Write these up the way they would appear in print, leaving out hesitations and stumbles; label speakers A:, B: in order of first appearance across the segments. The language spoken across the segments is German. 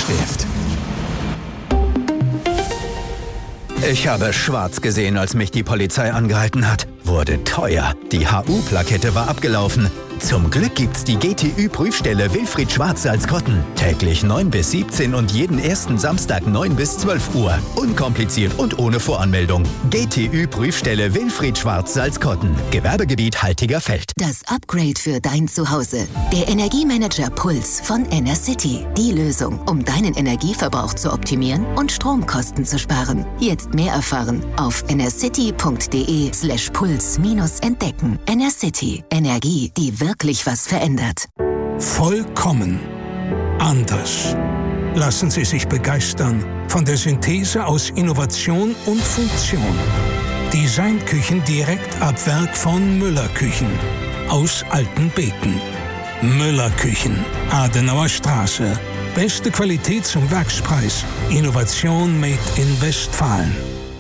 A: Bleistift. Ich habe schwarz gesehen, als mich die Polizei angehalten hat. Wurde teuer. Die HU-Plakette war abgelaufen. Zum Glück gibt's die GTÜ-Prüfstelle Wilfried Schwarz-Salzkotten. Täglich 9 bis 17 und jeden ersten Samstag 9 bis 12 Uhr. Unkompliziert und ohne Voranmeldung. GTÜ-Prüfstelle Wilfried Schwarz-Salzkotten. Gewerbegebiet Haltiger-Feld.
B: Das Upgrade für dein Zuhause. Der Energiemanager Puls von Enercity. Die Lösung, um deinen Energieverbrauch zu optimieren und Stromkosten zu sparen. Jetzt mehr erfahren auf enercity.de/puls-entdecken. Enercity. Energie, die wirklich was verändert.
C: Vollkommen anders. Lassen Sie sich begeistern von der Synthese aus Innovation und Funktion. Designküchen direkt ab Werk von Müller Küchen aus Altenbeken. Müller Küchen, Adenauer Straße. Beste Qualität zum Werkspreis. Innovation made in Westfalen.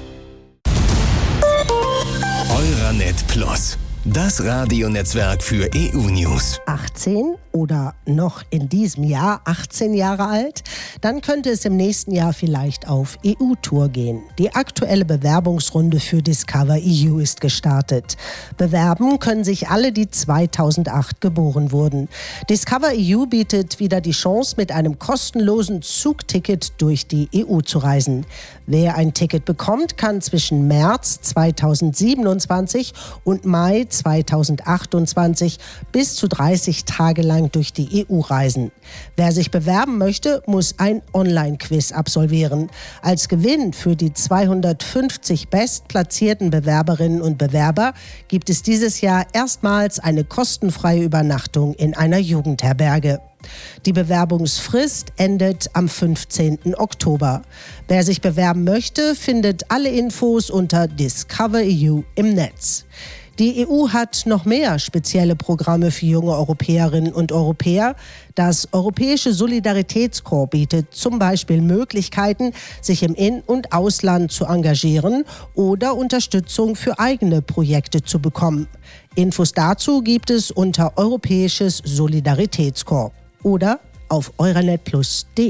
D: Euranet Plus. Das Radionetzwerk für EU-News.
E: 18 oder noch in diesem Jahr 18 Jahre alt? Dann könnte es im nächsten Jahr vielleicht auf EU-Tour gehen. Die aktuelle Bewerbungsrunde für Discover EU ist gestartet. Bewerben können sich alle, die 2008 geboren wurden. Discover EU bietet wieder die Chance, mit einem kostenlosen Zugticket durch die EU zu reisen. Wer ein Ticket bekommt, kann zwischen März 2027 und Mai 2028 bis zu 30 Tage lang durch die EU reisen. Wer sich bewerben möchte, muss ein Online-Quiz absolvieren. Als Gewinn für die 250 bestplatzierten Bewerberinnen und Bewerber gibt es dieses Jahr erstmals eine kostenfreie Übernachtung in einer Jugendherberge. Die Bewerbungsfrist endet am 15. Oktober. Wer sich bewerben möchte, findet alle Infos unter Discover EU im Netz. Die EU hat noch mehr spezielle Programme für junge Europäerinnen und Europäer. Das Europäische Solidaritätskorps bietet zum Beispiel Möglichkeiten, sich im In- und Ausland zu engagieren oder Unterstützung für eigene Projekte zu bekommen. Infos dazu gibt es unter Europäisches Solidaritätskorps oder auf euranetplus.de.